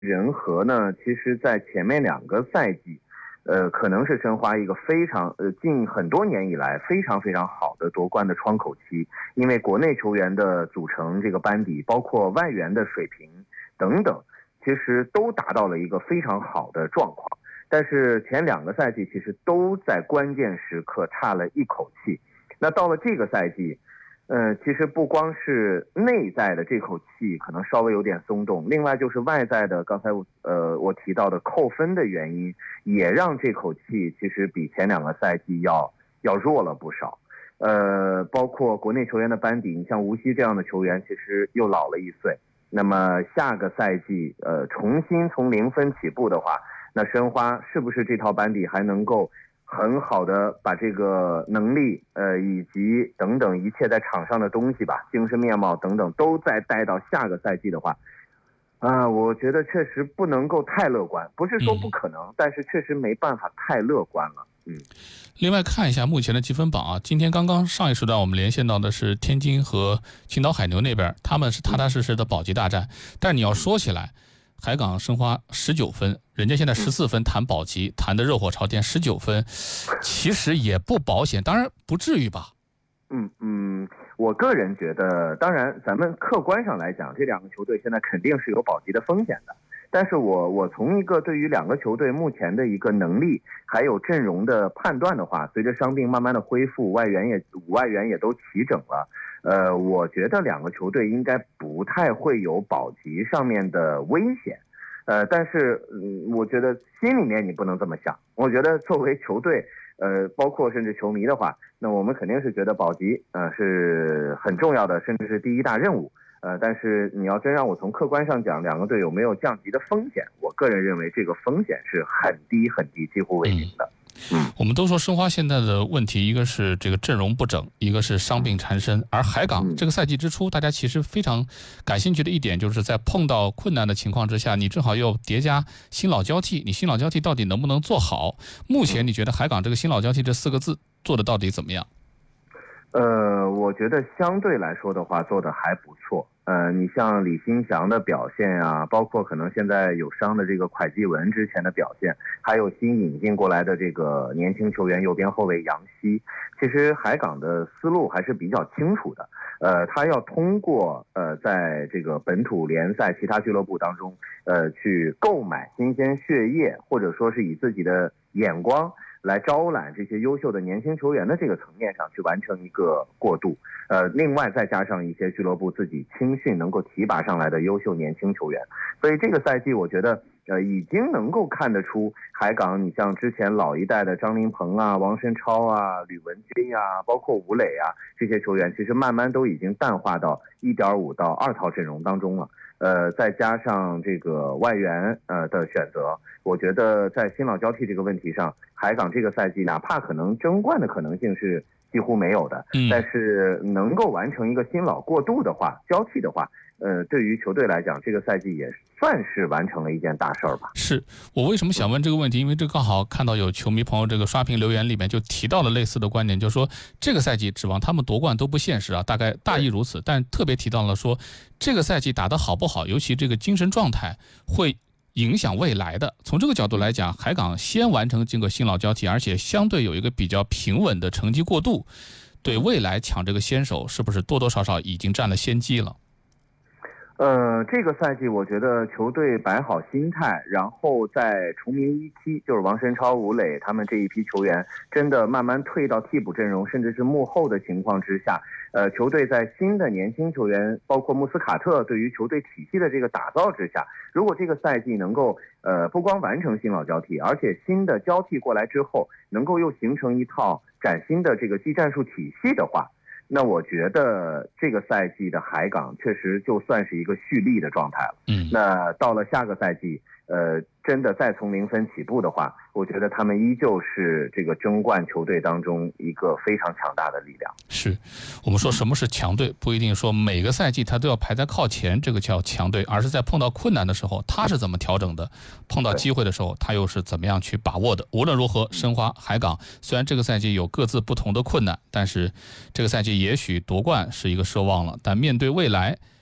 人和呢，其实在前面2个赛季，可能是申花一个非常近很多年以来非常非常好的夺冠的窗口期，因为国内球员的组成这个班底，包括外援的水平等等，其实都达到了一个非常好的状况。但是前2个赛季其实都在关键时刻差了一口气。那到了这个赛季，其实不光是内在的这口气可能稍微有点松动，另外就是外在的，刚才我提到的扣分的原因，也让这口气其实比前2个赛季要弱了不少。包括国内球员的班底，你像吴曦这样的球员，其实又老了1岁。那么下个赛季，重新从0分起步的话，那申花是不是这套班底还能够很好的把这个能力以及等等一切在场上的东西吧，精神面貌等等都再带到下个赛季的话，我觉得确实不能够太乐观，不是说不可能，但是确实没办法太乐观了。 另外看一下目前的积分榜啊，今天刚刚上一时段我们连线到的是天津和青岛海牛那边，他们是踏踏实实的保级大战。但你要说起来，海港申花19分，人家现在14分谈保级，谈的热火朝天，19分，其实也不保险，当然不至于吧。 我个人觉得，当然咱们客观上来讲，这2个球队现在肯定是有保级的风险的。但是我从一个对于2个球队目前的一个能力还有阵容的判断的话，随着伤病慢慢的恢复，5外援也都齐整了，我觉得2个球队应该不太会有保级上面的危险。但是我觉得心里面你不能这么想。我觉得作为球队，包括甚至球迷的话，那我们肯定是觉得保级是很重要的，甚至是第一大任务。但是你要真让我从客观上讲，2个队有没有降级的风险，我个人认为这个风险是很低很低，几乎为零的。 我们都说申花现在的问题，一个是这个阵容不整，一个是伤病缠身。而海港这个赛季之初，大家其实非常感兴趣的一点，就是在碰到困难的情况之下，你正好又叠加新老交替，你新老交替到底能不能做好？目前你觉得海港这个新老交替这4个字做的到底怎么样？ 我觉得相对来说的话，做的还不错。你像李新祥的表现啊，包括可能现在有伤的这个蒯基文之前的表现，还有新引进过来的这个年轻球员右边后卫杨希，其实海港的思路还是比较清楚的。他要通过在这个本土联赛其他俱乐部当中去购买新鲜血液，或者说是以自己的眼光来招揽这些优秀的年轻球员的这个层面上去完成一个过渡。另外再加上一些俱乐部自己青训能够提拔上来的优秀年轻球员，所以这个赛季我觉得已经能够看得出海港，你像之前老一代的张琳芃啊、王申超啊、吕文君啊，包括吴磊啊，这些球员其实慢慢都已经淡化到1.5到2套阵容当中了。再加上这个外援的选择，我觉得在新老交替这个问题上，海港这个赛季哪怕可能争冠的可能性是几乎没有的，但是能够完成一个新老过渡的话，交替的话，对于球队来讲，这个赛季也算是完成了一件大事儿吧。 是我为什么想问这个问题，因为这刚好看到有球迷朋友这个刷屏留言里面就提到了类似的观点，就是说这个赛季指望他们夺冠都不现实啊，大概大意如此。但特别提到了说这个赛季打得好不好，尤其这个精神状态会影响未来的。从这个角度来讲，海港先完成这个新老交替，而且相对有一个比较平稳的成绩过渡，对未来抢这个先手是不是多多少少已经占了先机了？ 这个赛季我觉得球队摆好心态，然后在崇明一期，就是王申超、吴磊他们这一批球员真的慢慢退到替补阵容，甚至是幕后的情况之下，球队在新的年轻球员，包括穆斯卡特对于球队体系的这个打造之下，如果这个赛季能够不光完成新老交替，而且新的交替过来之后，能够又形成一套崭新的这个技战术体系的话，那我觉得这个赛季的海港确实就算是一个蓄力的状态了。那到了下个赛季，真的再从0分起步的话，我觉得他们依旧是这个争冠球队当中一个非常强大的力量。 是我们说什么是强队，不一定说每个赛季他都要排在靠前，这个叫强队，而是在碰到困难的时候他是怎么调整的，碰到机会的时候他又是怎么样去把握的。无论如何，申花、海港虽然这个赛季有各自不同的困难，但是这个赛季也许夺冠是一个奢望了，但面对未来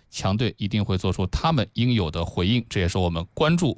强队一定会做出他们应有的回应，这也是我们关注